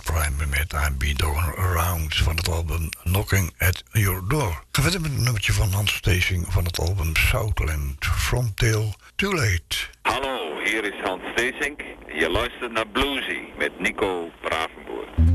Prime met I'm Been Going Around van het album Knocking at Your Door. Ga verder met een nummertje van Hans Stacing van het album Southland, From Till Too Late. Hallo, hier is Hans Stacing. Je luistert naar Bluesy met Nico Bravenboer.